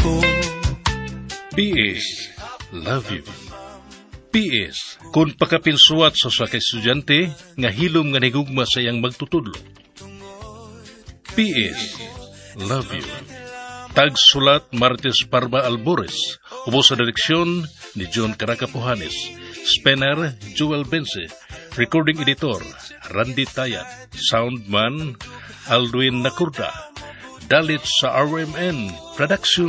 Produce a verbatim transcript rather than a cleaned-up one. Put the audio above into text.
ko. P S. Love you. P S. Kung pakapinsuat sa sa estudyante, nga hilom nga nigugma sa iyang magtutudlo. P S. Love you. Tagsulat Martes Parba Albores. Ubos sa direksyon ni John Caracapuhanes. Spanner Joel Bense. Recording Editor Randy Tayat. Soundman Aldwin Nakurda. Dalit sa R M N Production